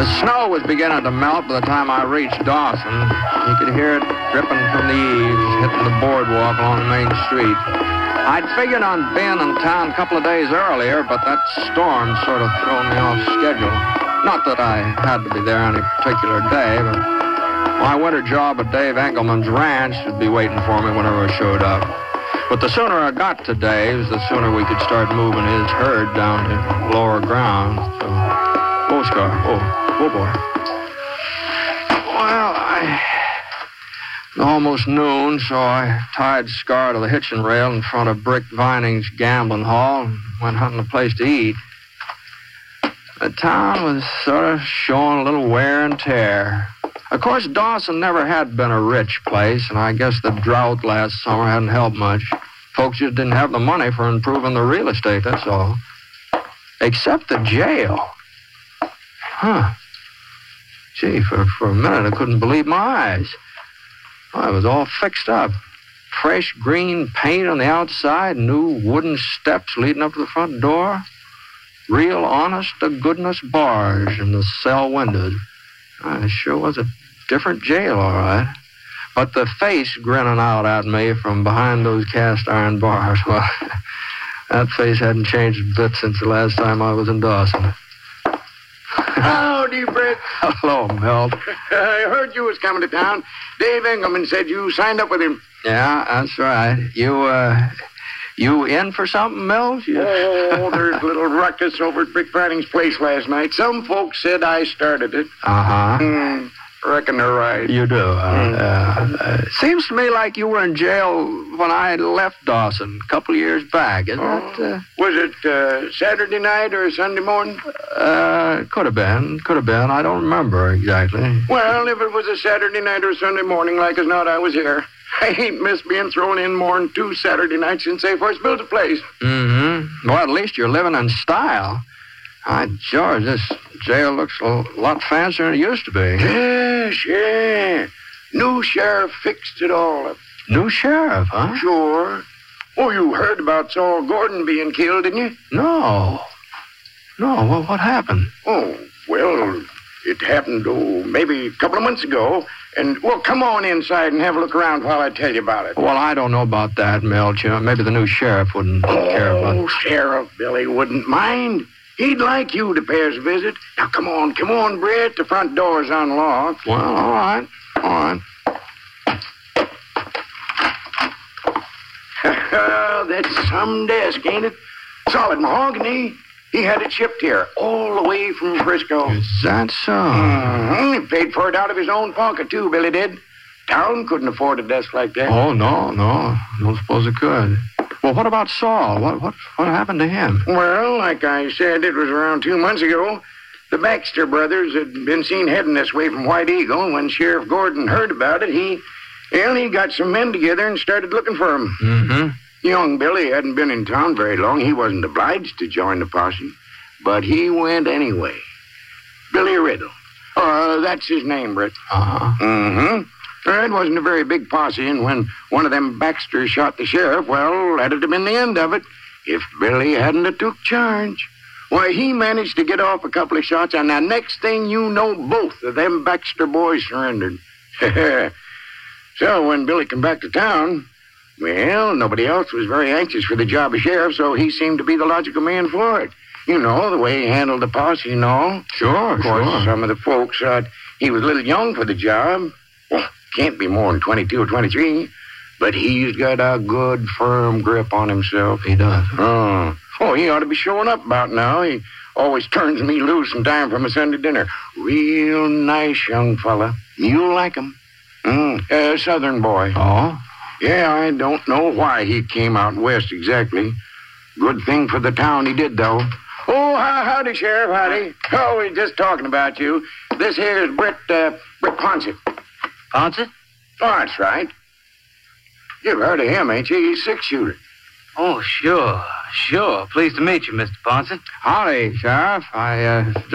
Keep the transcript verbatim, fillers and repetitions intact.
The snow was beginning to melt by the time I reached Dawson. You could hear it dripping from the eaves, hitting the boardwalk along the main street. I'd figured on being in town a couple of days earlier, but that storm sort of threw me off schedule. Not that I had to be there any particular day, but my winter job at Dave Engelman's ranch would be waiting for me whenever I showed up. But the sooner I got to Dave's, the sooner we could start moving his herd down to lower ground. So, oh, Scar, oh, oh boy. Well, I... almost noon, so I tied Scar to the hitching rail in front of Brick Vining's gambling hall and went hunting a place to eat. The town was sort of showing a little wear and tear. Of course, Dawson never had been a rich place, and I guess the drought last summer hadn't helped much. Folks just didn't have the money for improving the real estate, that's all. Except the jail. Huh. Gee, for, for a minute I couldn't believe my eyes. Well, it was all fixed up. Fresh green paint on the outside, new wooden steps leading up to the front door. Real honest-to-goodness bars in the cell windows. It sure was a different jail, all right. But the face grinning out at me from behind those cast-iron bars, well, that face hadn't changed a bit since the last time I was in Dawson. Howdy, Brett. Hello, Milt. I heard you was coming to town. Dave Engelman said you signed up with him. Yeah, that's right. You, uh, you in for something, Milt? You... Oh, there's a little ruckus over at Brick Vining's place last night. Some folks said I started it. Uh-huh. Hmm, reckon they're right. You do. Uh, uh, uh, seems to me like you were in jail when I left Dawson a couple of years back. Isn't oh, that... Uh... Was it uh, Saturday night or Sunday morning? Uh, could have been. Could have been. I don't remember exactly. Well, if it was a Saturday night or Sunday morning, like as not, I was here. I ain't missed being thrown in more than two Saturday nights since they first built the place. Mm-hmm. Well, at least you're living in style. Hi, George, this jail looks a lot fancier than it used to be. Yes, yeah. New sheriff fixed it all up. New sheriff, huh? Sure. Oh, you heard about Saul Gordon being killed, didn't you? No. No, well, what happened? Oh, well, it happened, oh, maybe a couple of months ago. And, well, come on inside and have a look around while I tell you about it. Well, I don't know about that, Milch. You know, maybe the new sheriff wouldn't oh, care about it. Oh, Sheriff Billy wouldn't mind. He'd like you to pay us a visit. Now, come on, come on, Brett. The front door's unlocked. Well, all right, all right. That's some desk, ain't it? Solid mahogany. He had it shipped here, all the way from Frisco. Is that so? Mm-hmm. He paid for it out of his own pocket, too, Billy did. Town couldn't afford a desk like that. Oh, no, no. Don't suppose it could. Well, what about Saul? What what what happened to him? Well, like I said, it was around two months ago. The Baxter brothers had been seen heading this way from White Eagle. When Sheriff Gordon heard about it, he, well, he got some men together and started looking for him. Mm-hmm. Young Billy hadn't been in town very long. He wasn't obliged to join the posse, but he went anyway. Billy Riddle. Uh, that's his name, Britt. Uh-huh. Mm-hmm. It wasn't a very big posse, and when one of them Baxters shot the sheriff, well, that'd have been the end of it if Billy hadn't have took charge. Why, he managed to get off a couple of shots, and the next thing you know, both of them Baxter boys surrendered. So when Billy came back to town, well, nobody else was very anxious for the job of sheriff, so he seemed to be the logical man for it. You know, the way he handled the posse and all. Sure, Of course, sure. some of the folks thought he was a little young for the job. Well, can't be more than twenty-two or twenty-three. But he's got a good, firm grip on himself. He does. Oh, oh he ought to be showing up about now. He always turns me loose in time for my Sunday dinner. Real nice young fella. You'll like him. Mm, a southern boy. Oh? Yeah, I don't know why he came out west exactly. Good thing for the town he did, though. Oh, how, howdy, Sheriff, howdy. Oh, we're just talking about you. This here is Britt, uh, Britt Ponset. Ponset? Oh, that's right. You've heard of him, ain't you? He's six-shooter. Oh, sure, sure. Pleased to meet you, Mister Ponset. Howdy, Sheriff. I, uh,